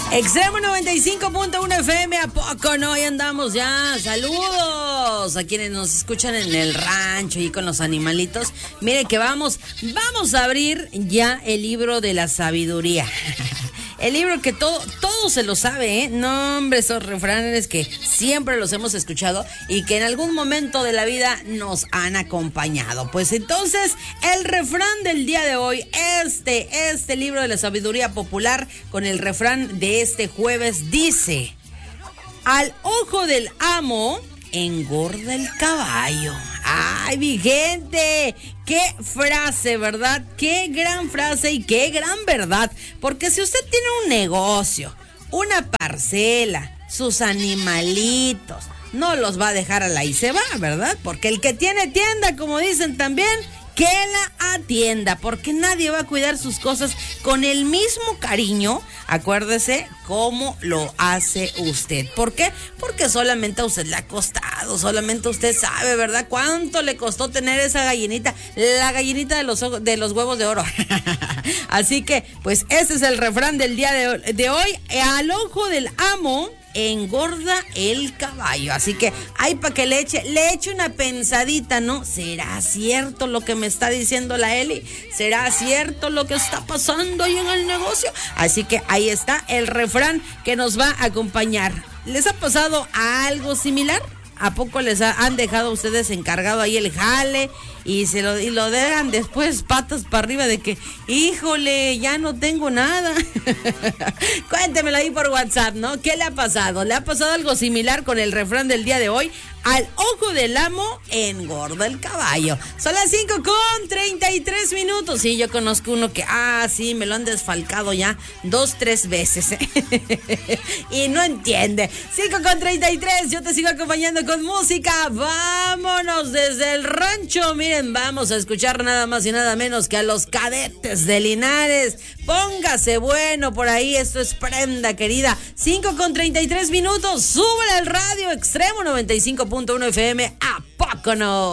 Extremo 95.1 FM, ¿a poco no? Ahí andamos ya. Saludos a quienes nos escuchan en el rancho y con los animalitos. Mire que vamos a abrir ya el libro de la sabiduría. El libro que todo se lo sabe, ¿eh? No, hombre, esos refranes que siempre los hemos escuchado y que en algún momento de la vida nos han acompañado. Pues entonces, el refrán del día de hoy, este libro de la sabiduría popular, con el refrán de este jueves, dice: al ojo del amo engorda el caballo. ¡Ay, mi gente! ¡Qué frase!, ¿verdad? ¡Qué gran frase y qué gran verdad! Porque si usted tiene un negocio, una parcela, sus animalitos, no los va a dejar a la y se va, ¿verdad? Porque el que tiene tienda, como dicen también, que la atienda, porque nadie va a cuidar sus cosas con el mismo cariño, acuérdese, cómo lo hace usted. ¿Por qué? Porque solamente a usted le ha costado, solamente usted sabe, ¿verdad? ¿Cuánto le costó tener esa gallinita? La gallinita de los huevos de oro. Así que, pues ese es el refrán del día de hoy. Al ojo del amo engorda el caballo. Así que hay para que le eche una pensadita, ¿no? ¿Será cierto lo que me está diciendo la Eli? ¿Será cierto lo que está pasando ahí en el negocio? Así que ahí está el refrán que nos va a acompañar. ¿Les ha pasado algo similar? ¿A poco les han dejado a ustedes encargado ahí el jale y lo dejan después patas para arriba de que, híjole, ya no tengo nada? Cuéntemelo ahí por WhatsApp, ¿no? ¿Qué le ha pasado? ¿Le ha pasado algo similar con el refrán del día de hoy? Al ojo del amo engorda el caballo. Son las 5:33. Sí, yo conozco uno que, sí, me lo han desfalcado ya 2-3 veces. Y no entiende. 5:33, yo te sigo acompañando con música. Vámonos desde el rancho. Miren, vamos a escuchar nada más y nada menos que a los Cadetes de Linares. Póngase bueno por ahí, esto es Prenda, querida. 5:33, súbele al radio Extremo 95.1 FM, ¿a poco no?